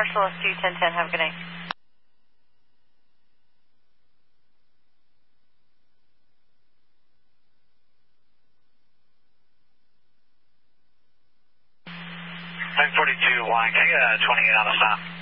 Marshall SQ 1010. Have a good night. Flight 42, Wang, can I get a 28 on the stop?